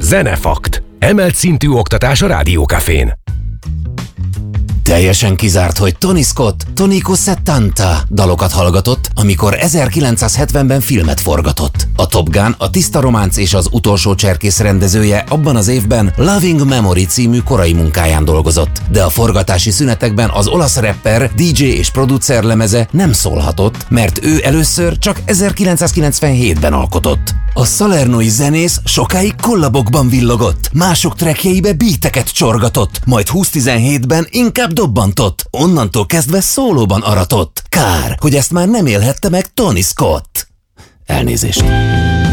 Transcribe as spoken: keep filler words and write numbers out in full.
Zenefakt. Emelt szintű oktatás a Rádiókafén. Teljesen kizárt, hogy Tony Scott Tonico settanta dalokat hallgatott, amikor ezerkilencszázhetvenben filmet forgatott. A Top Gun, a Tiszta Románc és az Utolsó cserkész rendezője abban az évben Loving Memory című korai munkáján dolgozott, de a forgatási szünetekben az olasz rapper, dé dzsé és producer lemeze nem szólhatott, mert ő először csak ezerkilencszázkilencvenhétben alkotott. A salernói zenész sokáig kollabokban villogott, mások trackjeibe beateket csorgatott, majd húsz tizenhétben inkább dobbantott, onnantól kezdve szólóban aratott. Kár, hogy ezt már nem élhette meg Tony Scott. Elnézést.